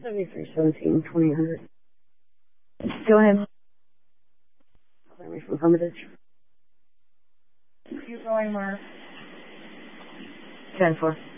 7317, 2000. Go ahead. From Hermitage. Keep going, Mark. 10-4.